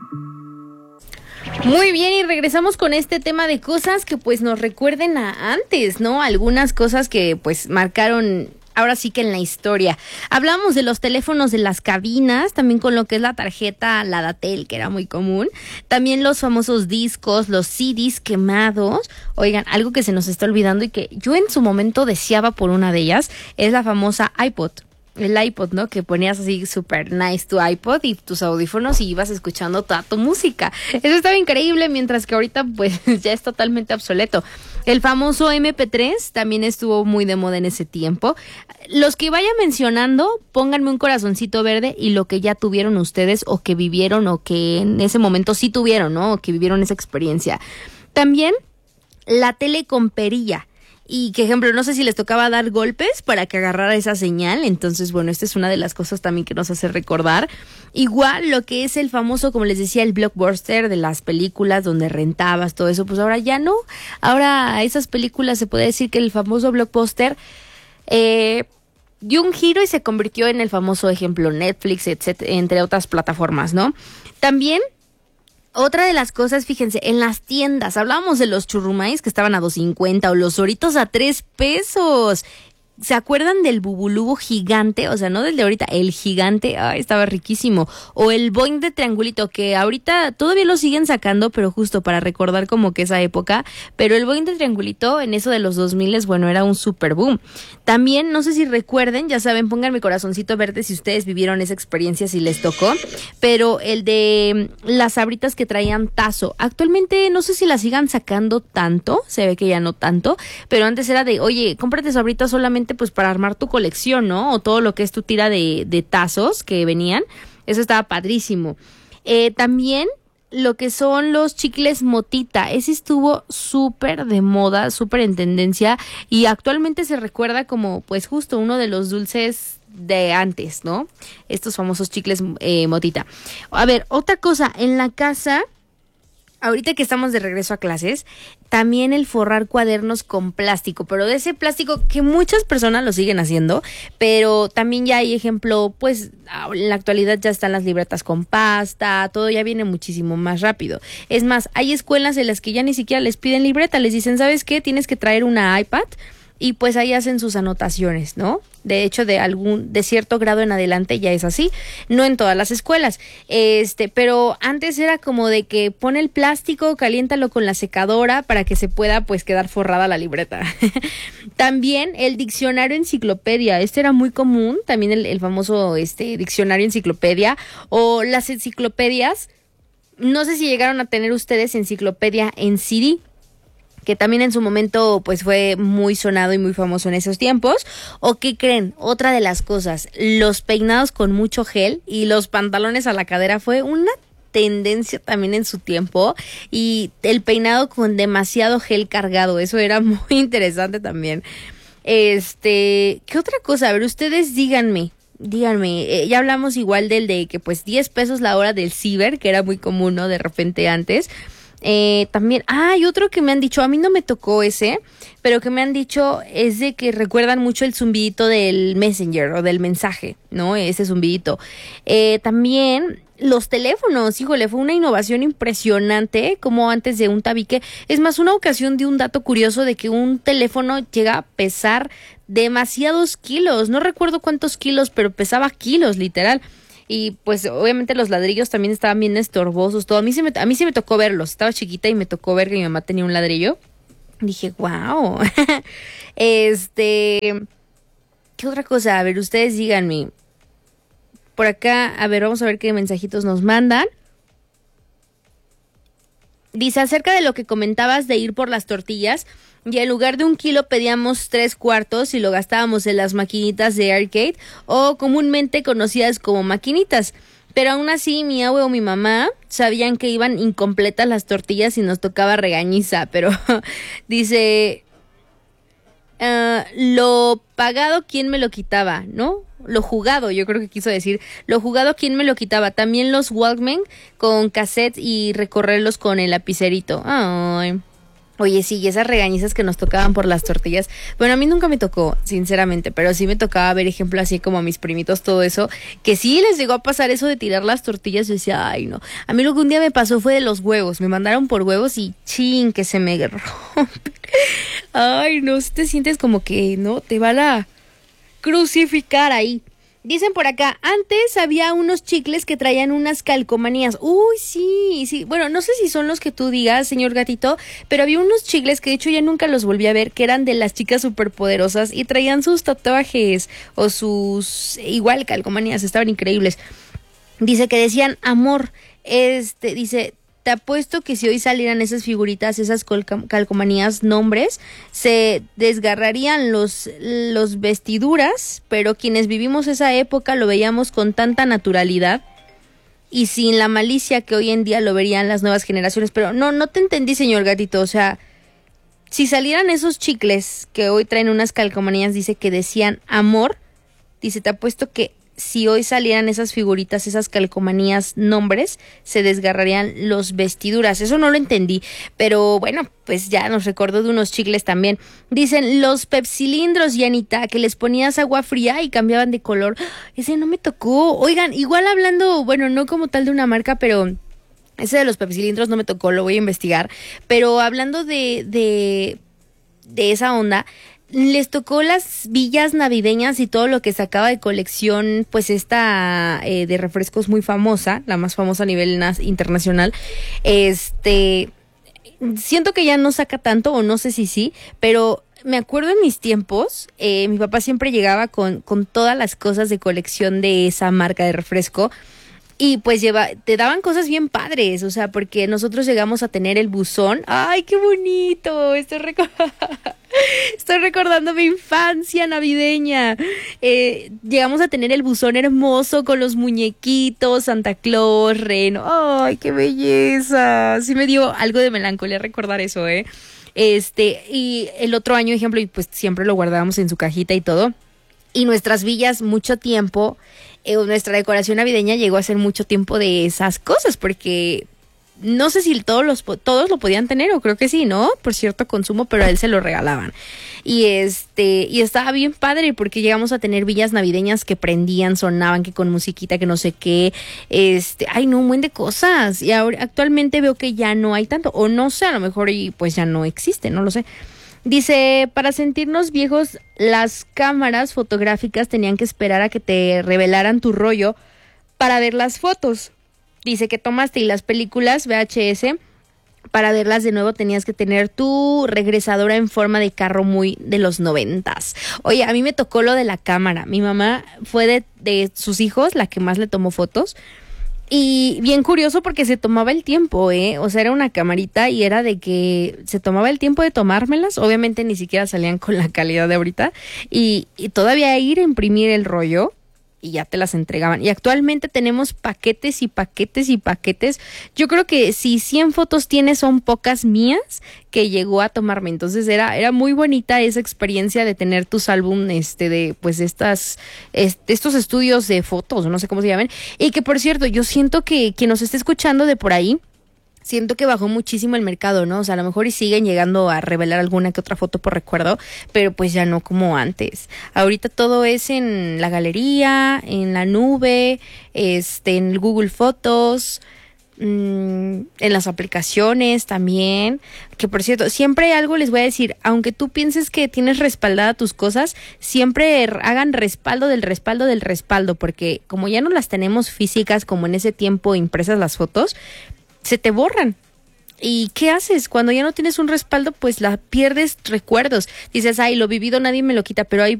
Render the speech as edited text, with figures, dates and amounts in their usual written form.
Muy bien, y regresamos con este tema de cosas que pues nos recuerden a antes, ¿no? Algunas cosas que pues marcaron ahora sí que en la historia. Hablamos de los teléfonos de las cabinas, también con lo que es la tarjeta, la Datel, que era muy común. También los famosos discos, los CDs quemados. Oigan, algo que se nos está olvidando y que yo en su momento deseaba por una de ellas, es la famosa iPod. El iPod, ¿no? Que ponías así super nice tu iPod y tus audífonos y ibas escuchando toda tu música. Eso estaba increíble, mientras que ahorita pues ya es totalmente obsoleto. El famoso MP3 también estuvo muy de moda en ese tiempo. Los que vaya mencionando, pónganme un corazoncito verde y lo que ya tuvieron ustedes o que vivieron o que en ese momento sí tuvieron, ¿no? O que vivieron esa experiencia. También la tele con perilla. Y que, ejemplo, no sé si les tocaba dar golpes para que agarrara esa señal. Entonces, bueno, esta es una de las cosas también que nos hace recordar. Igual lo que es el famoso, como les decía, el blockbuster de las películas donde rentabas todo eso, pues ahora ya no. Ahora esas películas se puede decir que el famoso blockbuster dio un giro y se convirtió en el famoso ejemplo Netflix, etcétera, entre otras plataformas, ¿no? También otra de las cosas, fíjense, en las tiendas, hablábamos de los churrumais que estaban a 2.50 o los Doritos a 3 pesos. ¿Se acuerdan del bubulubu gigante? O sea, no del de ahorita, el gigante, estaba riquísimo. O el Boing de triangulito, que ahorita todavía lo siguen sacando, pero justo para recordar como que esa época. Pero el Boing de triangulito, en eso de los 2000, bueno, era un super boom. También, no sé si recuerden, ya saben, pónganme corazoncito verde si ustedes vivieron esa experiencia, si les tocó. Pero el de las sabritas que traían tazo. Actualmente no sé si las sigan sacando tanto, se ve que ya no tanto. Pero antes era de, oye, cómprate sabritas solamente pues para armar tu colección, ¿no? O todo lo que es tu tira de tazos que venían. Eso estaba padrísimo. También lo que son los chicles motita. Ese estuvo súper de moda, súper en tendencia. Y actualmente se recuerda como pues justo uno de los dulces de antes, ¿no? Estos famosos chicles motita. A ver, otra cosa. En la casa, ahorita que estamos de regreso a clases, también el forrar cuadernos con plástico, pero de ese plástico que muchas personas lo siguen haciendo, pero también ya hay ejemplo, pues en la actualidad ya están las libretas con pasta, todo ya viene muchísimo más rápido. Es más, hay escuelas en las que ya ni siquiera les piden libreta, les dicen, ¿sabes qué? Tienes que traer una iPad y pues ahí hacen sus anotaciones, ¿no? De hecho, de cierto grado en adelante ya es así, no en todas las escuelas, pero antes era como de que pone el plástico, caliéntalo con la secadora para que se pueda pues quedar forrada la libreta. También el diccionario enciclopedia, era muy común, también el famoso diccionario enciclopedia o las enciclopedias. No sé si llegaron a tener ustedes enciclopedia en CD, que también en su momento pues fue muy sonado y muy famoso en esos tiempos. ¿O qué creen? Otra de las cosas, los peinados con mucho gel y los pantalones a la cadera fue una tendencia también en su tiempo, y el peinado con demasiado gel cargado, eso era muy interesante también. ¿Qué otra cosa? A ver, ustedes díganme, ya hablamos igual del de que pues 10 pesos la hora del ciber, que era muy común, ¿no? De repente antes. También, hay otro que me han dicho, a mí no me tocó ese, pero que me han dicho es de que recuerdan mucho el zumbidito del Messenger o del mensaje, ¿no? Ese zumbidito. También los teléfonos, híjole, fue una innovación impresionante, como antes de un tabique. Es más, una ocasión de un dato curioso de que un teléfono llega a pesar demasiados kilos, no recuerdo cuántos kilos, pero pesaba kilos, literal. Y pues obviamente los ladrillos también estaban bien estorbosos, todo. A mí sí me tocó verlos. Estaba chiquita y me tocó ver que mi mamá tenía un ladrillo. Dije, wow. ¿Qué otra cosa? A ver, ustedes díganme. Por acá, a ver, vamos a ver qué mensajitos nos mandan. Dice, acerca de lo que comentabas de ir por las tortillas, y en lugar de 1 kilo pedíamos 3/4 y lo gastábamos en las maquinitas de arcade, o comúnmente conocidas como maquinitas. Pero aún así, mi abue o mi mamá sabían que iban incompletas las tortillas y nos tocaba regañiza. Pero dice, lo pagado, ¿quién me lo quitaba? ¿No? Lo jugado, yo creo que quiso decir. Lo jugado, ¿quién me lo quitaba? También los Walkman con cassettes y recorrerlos con el lapicerito. Ay. Oye, sí, y esas regañizas que nos tocaban por las tortillas. Bueno, a mí nunca me tocó, sinceramente, pero sí me tocaba ver ejemplo así como a mis primitos, todo eso, que sí les llegó a pasar eso de tirar las tortillas. Yo decía, ay, no. A mí lo que un día me pasó fue de los huevos. Me mandaron por huevos y chin, que se me rompe. Ay, no, si te sientes como que, no, te van a crucificar ahí. Dicen por acá, antes había unos chicles que traían unas calcomanías. Uy, sí, sí. Bueno, no sé si son los que tú digas, señor gatito, pero había unos chicles que de hecho ya nunca los volví a ver, que eran de las chicas superpoderosas y traían sus tatuajes o sus, igual, calcomanías, estaban increíbles. Dice que decían amor, dice, te apuesto que si hoy salieran esas figuritas, esas calcomanías, nombres, se desgarrarían los vestiduras, pero quienes vivimos esa época lo veíamos con tanta naturalidad y sin la malicia que hoy en día lo verían las nuevas generaciones. Pero no te entendí, señor gatito, o sea, si salieran esos chicles que hoy traen unas calcomanías, dice que decían amor, dice, te apuesto que si hoy salieran esas figuritas, esas calcomanías, nombres, se desgarrarían los vestiduras. Eso no lo entendí, pero bueno, pues ya nos recordó de unos chicles también. Dicen los pepsilindros, Yanita, que les ponías agua fría y cambiaban de color. Ese no me tocó. Oigan, igual hablando, bueno, no como tal de una marca, pero ese de los pepsilindros no me tocó, lo voy a investigar. Pero hablando de esa onda, les tocó las villas navideñas y todo lo que sacaba de colección, pues esta de refrescos muy famosa, la más famosa a nivel internacional. Siento que ya no saca tanto, o no sé si sí, pero me acuerdo en mis tiempos, mi papá siempre llegaba con todas las cosas de colección de esa marca de refresco. Y pues te daban cosas bien padres, o sea, porque nosotros llegamos a tener el buzón. ¡Ay, qué bonito! Estoy recordando mi infancia navideña. Llegamos a tener el buzón hermoso con los muñequitos, Santa Claus, Reno. ¡Ay, qué belleza! Sí me dio algo de melancolía recordar eso, ¿eh? Y el otro año, ejemplo, y pues siempre lo guardábamos en su cajita y todo. Y nuestras villas, mucho tiempo, nuestra decoración navideña llegó a ser mucho tiempo de esas cosas, porque no sé si todos lo podían tener, o creo que sí, ¿no? Por cierto consumo, pero a él se lo regalaban. Y y estaba bien padre, porque llegamos a tener villas navideñas que prendían, sonaban, que con musiquita, que no sé qué, ay no, un buen de cosas. Y ahora actualmente veo que ya no hay tanto, o no sé, a lo mejor y pues ya no existe, no lo sé. Dice, para sentirnos viejos, las cámaras fotográficas tenían que esperar a que te revelaran tu rollo para ver las fotos. Dice que tomaste y las películas VHS, para verlas de nuevo tenías que tener tu regresadora en forma de carro muy de los 90s. Oye, a mí me tocó lo de la cámara. Mi mamá fue de sus hijos la que más le tomó fotos. Y bien curioso porque se tomaba el tiempo, o sea, era una camarita y era de que se tomaba el tiempo de tomármelas. Obviamente ni siquiera salían con la calidad de ahorita. Y todavía ir a imprimir el rollo y ya te las entregaban. Y actualmente tenemos paquetes y paquetes y paquetes. Yo creo que si 100 fotos tienes, son pocas mías que llegó a tomarme. Entonces era muy bonita esa experiencia de tener tus álbumes de pues estos estudios de fotos, no sé cómo se llaman. Y que por cierto, yo siento que quien nos esté escuchando de por ahí, siento que bajó muchísimo el mercado, ¿no? O sea, a lo mejor y siguen llegando a revelar alguna que otra foto por recuerdo, pero pues ya no como antes. Ahorita todo es en la galería, en la nube, en el Google Fotos, en las aplicaciones también. Que por cierto, siempre algo les voy a decir, aunque tú pienses que tienes respaldada tus cosas, siempre hagan respaldo del respaldo del respaldo, porque como ya no las tenemos físicas como en ese tiempo impresas las fotos, se te borran. ¿Y qué haces? Cuando ya no tienes un respaldo, pues pierdes recuerdos. Dices, ay, lo vivido nadie me lo quita, pero hay